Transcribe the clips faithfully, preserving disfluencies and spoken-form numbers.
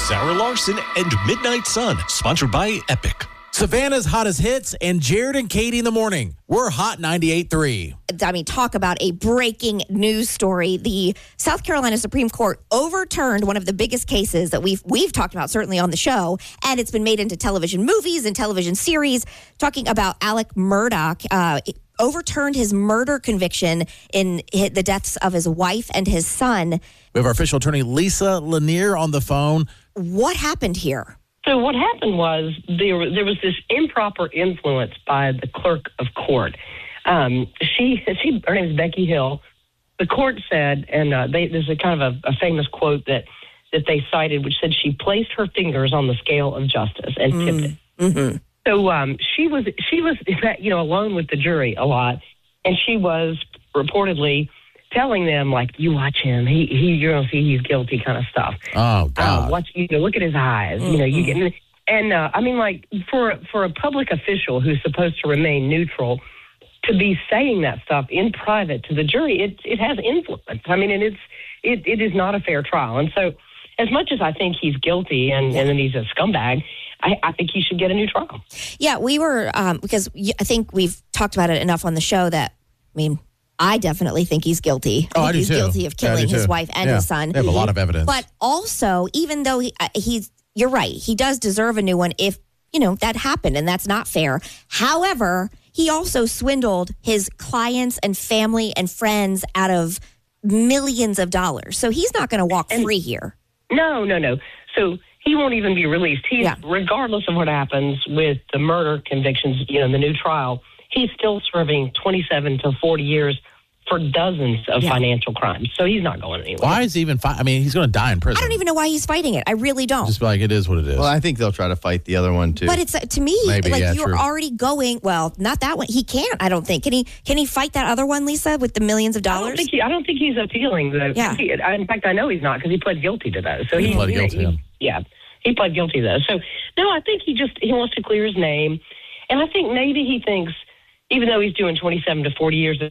Sarah Larson and Midnight Sun, sponsored by Epic. Savannah's hottest hits and Jared and Katie in the morning. We're Hot ninety-eight point three. I mean, talk about a breaking news story. The South Carolina Supreme Court overturned one of the biggest cases that we've we've talked about, certainly on the show, and it's been made into television movies and television series, talking about Alec Murdaugh. Uh, overturned his murder conviction in the deaths of his wife and his son. We have our official attorney, Lisa Lanier, on the phone. What happened here? So what happened was there, there was this improper influence by the clerk of court. Um, she, she, her name is Becky Hill. The court said, and uh, they, there's a kind of a, a famous quote that, that they cited, which said she placed her fingers on the scale of justice and mm. tipped it. Mm-hmm. So um, she was, she was, you know, alone with the jury a lot, and she was reportedly telling them, like, you watch him, he, he, you're gonna see he's guilty, kind of stuff. Oh God! Uh, watch, you know, look at his eyes. Mm-hmm. You know, you get, and uh, I mean, like, for for a public official who's supposed to remain neutral, to be saying that stuff in private to the jury, it it has influence. I mean, and it's it it is not a fair trial. And so, as much as I think he's guilty and and then he's a scumbag, I, I think he should get a new trial. Yeah, we were um, because I think we've talked about it enough on the show that I mean. I definitely think he's guilty. Oh, I think I do he's too. guilty of killing yeah, his wife and yeah. his son. They have a lot of evidence. But also, even though he, uh, he's, you're right, he does deserve a new one if, you know, that happened and that's not fair. However, he also swindled his clients and family and friends out of millions of dollars. So he's not going to walk and, free here. No, no, no. So he won't even be released. He's, yeah. regardless of what happens with the murder convictions, you know, the new trial, he's still serving twenty-seven to forty years for dozens of yeah. financial crimes. So he's not going anywhere. Why is he even fight? I mean, he's going to die in prison. I don't even know why he's fighting it. I really don't. Just be like, it is what it is. Well, I think they'll try to fight the other one, too. But it's uh, to me, Maybe, like yeah, you're true. already going, well, not that one. He can't, I don't think. Can he Can he fight that other one, Lisa, with the millions of I don't dollars? think he, I don't think he's appealing. The, Yeah. he, in fact, I know he's not because he pled guilty to those. So He he, pled he- guilty, he- yeah. yeah, he pled guilty to those. So no, I think he just he wants to clear his name, and I think maybe he thinks, even though he's doing twenty-seven to forty years,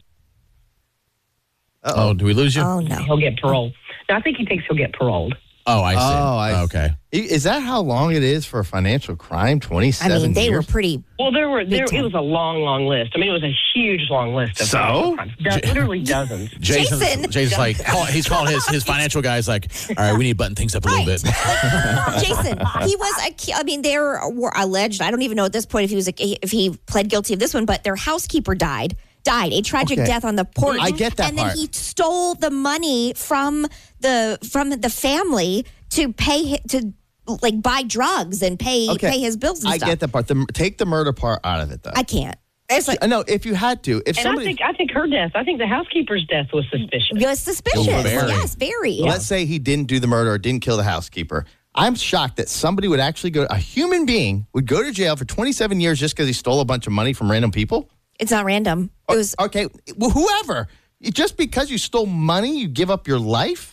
oh, do we lose you? Oh, no. he'll get paroled. No, I think he thinks he'll get paroled. Oh, I see. Oh, I okay. Is that how long it is for a financial crime? I twenty-seven mean, they years? were pretty. Well, there were there. time. It was a long, long list. I mean, it was a huge, long list of So? financial crimes. Do- literally dozens. Jason's, Jason. Jason's like, call, he's calling his, his financial guys like, all right, we need to button things up a little Right. bit. Jason, he was a ki- I mean, they were alleged. I don't even know at this point if he was a, if he pled guilty of this one, but their housekeeper died. Died a tragic Okay. death on the porch. I get that And then part. he stole the money from the from the family to pay hi- to like buy drugs and pay Okay. pay his bills and I stuff. get that part. The, take the murder part out of it, though. I can't. It's like I know if you had to. If And somebody, I think I think her death. I think the housekeeper's death was suspicious. it was suspicious. Oh, very. Yes, very. let's say he didn't do the murder or didn't kill the housekeeper. I'm shocked that somebody would actually go. A human being would go to jail for twenty-seven years just because he stole a bunch of money from random people. It's not random. It was Okay, well, whoever. Just because you stole money, you give up your life.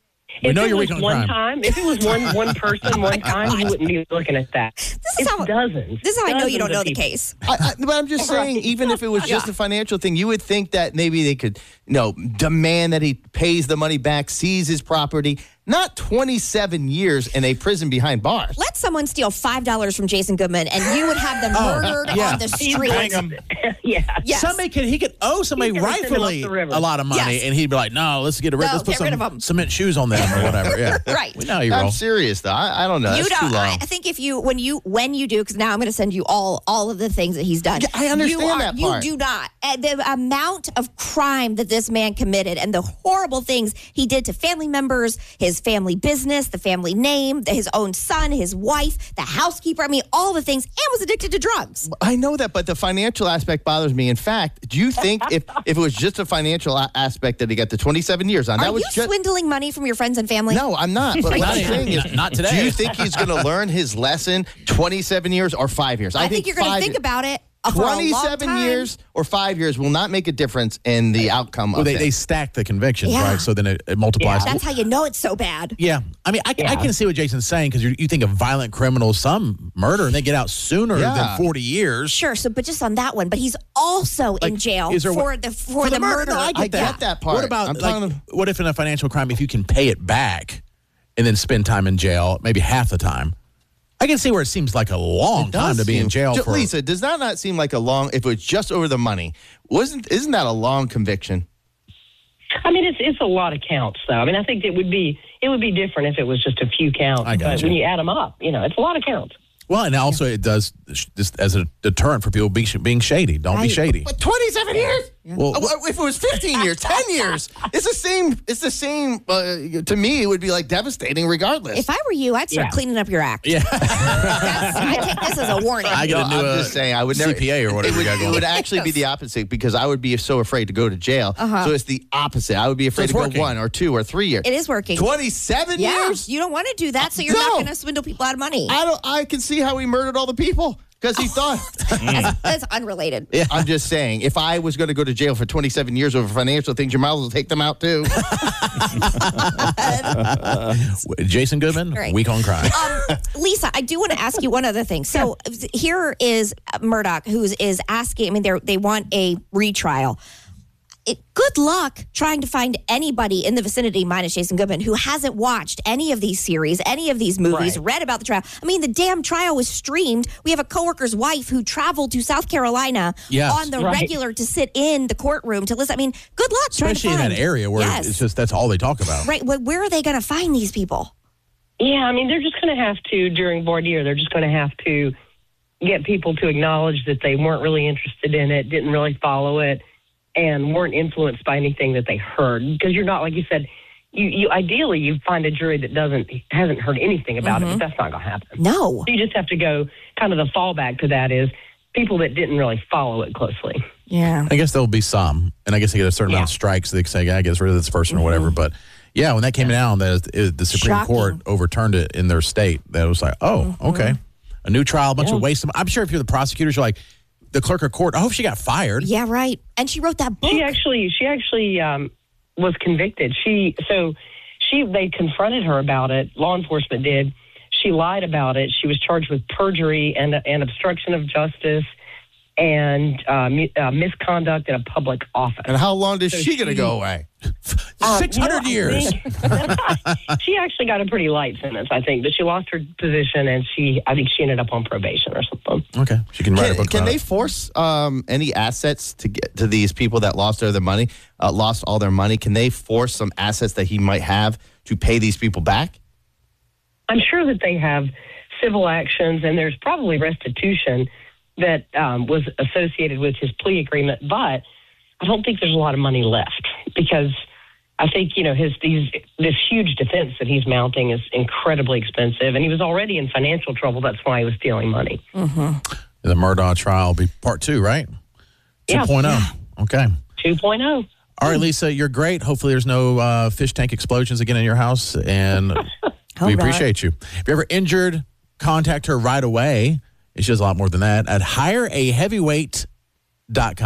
We If know it you're was weak on one crime. time, if it was one one person one time, you wouldn't be looking at that. This is It's how dozens. this is how I know you don't Dozens know of the people. case. I, I, but I'm just saying, Right. even if it was just a financial thing, you would think that maybe they could, you know, demand that he pays the money back, seize his property. Not twenty-seven years in a prison behind bars. Let someone steal five dollars from Jason Goodman, and you would have them murdered yeah. on the He's street. like- yeah. Yes. Somebody could he could owe somebody He could send them rightfully up the river. a lot of money, Yes. and he'd be like, "No, let's get rid. No, let's put get rid of some 'em. cement shoes on them or whatever." Yeah, Right. We know how you I'm roll. serious though. I, I don't know. You That's don't. too long. I I think if you when you when you do, because now I'm going to send you all all of the things that he's done. Yeah, I understand you are, that part. You do not. Uh, the amount of crime that this man committed and the horrible things he did to family members, his family business, the family name, his own son, his wife, the housekeeper. I mean, all the things, and was addicted to drugs. I know that, but the financial aspect bothers me. In fact, do you think if, if it was just a financial a- aspect that he got the twenty-seven years on, Are that was you just swindling money from your friends and family? no, I'm not. But what Not I'm even- saying is, not- not today. Do you think he's going to learn his lesson twenty-seven years or five years? I, think, you're going to five- think about it uh, for a long twenty-seven time. years or five years will not make a difference in the outcome Well, of they, it. they stack the convictions, Yeah. right? So then it, it multiplies. That's how you know it's so bad. Yeah, I mean, I, I can see what Jason's saying because you think of violent criminals, some murder, and they get out sooner Yeah. than forty years. Sure, so but just on that one, but he's also in Like, jail is there for what- the for, For the, the murder, murder. no, I get I that. get that part. What about I'm like, talking- what if in a financial crime, if you can pay it back, and then spend time in jail, maybe half the time. I can see where it seems like a long It does time to be seem- in jail Ju- for. Lisa, does that not seem like a long? If it was just over the money, wasn't isn't that a long conviction? I mean, it's it's a lot of counts, though. I mean, I think it would be it would be different if it was just a few counts. I got but you. when you add them up, you know, it's a lot of counts. Well, and also it does just as a deterrent for people being, being shady. Don't be Right. shady. But twenty-seven years? Well, Uh, if it was fifteen years, ten years, it's the same. It's the same. Uh, to me, it would be like devastating, regardless. If I were you, I'd start Yeah. cleaning up your act. Yeah. That's, I take this as a warning. I get No, a new I'm uh, just saying, I would never, C P A or whatever It would, you got it going. would actually be the opposite because I would be so afraid to go to jail. Uh-huh. So it's the opposite. I would be afraid it's to go working. one or two or three years. It is working. twenty-seven Yeah, years? you don't want to do that, so you're No. not going to swindle people out of money. I don't. I can see how he murdered all the people because he thought. That's, that's unrelated. I'm just saying, if I was going to go to jail for twenty-seven years over financial things, you might as well take them out too. Jason Goodman, Right. week on crime. Um, Lisa, I do want to ask you one other thing. So here is Murdoch, who is asking. I mean, they they want a retrial. It, good luck trying to find anybody in the vicinity, minus Jason Goodman, who hasn't watched any of these series, any of these movies, Right. read about the trial. I mean, the damn trial was streamed. We have a coworker's wife who traveled to South Carolina Yes. on the Right. regular to sit in the courtroom to listen. I mean, good luck trying to Especially in find. that area where yes. it's just that's all they talk about. right. Well, where are they going to find these people? Yeah, I mean, they're just going to have to, during voir dire, they're just going to have to get people to acknowledge that they weren't really interested in it, didn't really follow it, and weren't influenced by anything that they heard. Because you're not, like you said, you, you ideally you find a jury that doesn't hasn't heard anything about it, but that's not going to happen. No. So you just have to go, kind of the fallback to that is people that didn't really follow it closely. Yeah. I guess there'll be some, and I guess they get a certain amount of Yeah. strikes. They can say, "I get rid of this person" or whatever. But yeah, when that came down, that it, the Supreme Shocking. Court overturned it in their state. That was like, oh, okay, a new trial, a bunch of waste. Of, I'm sure if you're the prosecutors, you're like the clerk of court. I hope she got fired. Yeah, right. And she wrote that book. She actually, she actually um, was convicted. She so she they confronted her about it. Law enforcement did. She lied about it. She was charged with perjury and and obstruction of justice and uh, mi- uh, misconduct in a public office. And how long is So she going to she- go away? Um, Six you know, hundred I years. think- she actually got a pretty light sentence, I think, but she lost her position and she, I think, she ended up on probation or something. Okay, she can write a Can, book can about they it. force um, any assets to get to these people that lost all their money, uh, lost all their money? Can they force some assets that he might have to pay these people back? I'm sure that they have civil actions and there's probably restitution that um, was associated with his plea agreement, but I don't think there's a lot of money left because I think, you know, his these this huge defense that he's mounting is incredibly expensive, and he was already in financial trouble. That's why he was stealing money. The Murdaugh trial will be part two, right? Yeah. 2.0. Okay. two point oh. All right, Lisa, you're great. Hopefully, there's no uh, fish tank explosions again in your house, and we not. appreciate you. If you're ever injured, contact her right away. She does a lot more than that at hire a heavyweight dot com.